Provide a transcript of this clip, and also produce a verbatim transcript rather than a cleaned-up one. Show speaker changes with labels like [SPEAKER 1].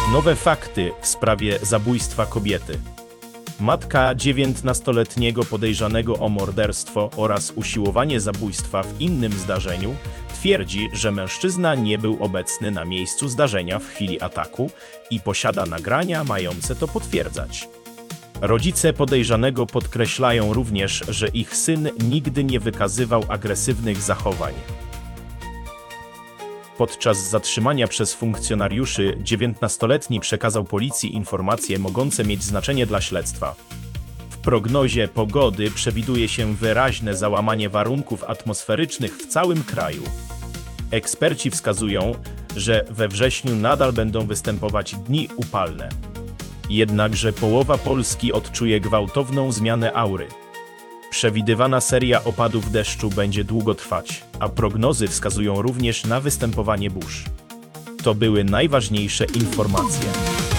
[SPEAKER 1] Nowe fakty w sprawie zabójstwa kobiety. Matka dziewiętnastoletniego podejrzanego o morderstwo oraz usiłowanie zabójstwa w innym zdarzeniu twierdzi, że mężczyzna nie był obecny na miejscu zdarzenia w chwili ataku i posiada nagrania mające to potwierdzać. Rodzice podejrzanego podkreślają również, że ich syn nigdy nie wykazywał agresywnych zachowań. Podczas zatrzymania przez funkcjonariuszy dziewiętnastoletni przekazał policji informacje mogące mieć znaczenie dla śledztwa. W prognozie pogody przewiduje się wyraźne załamanie warunków atmosferycznych w całym kraju. Eksperci wskazują, że we wrześniu nadal będą występować dni upalne. Jednakże połowa Polski odczuje gwałtowną zmianę aury. Przewidywana seria opadów deszczu będzie długo trwać, a prognozy wskazują również na występowanie burz. To były najważniejsze informacje.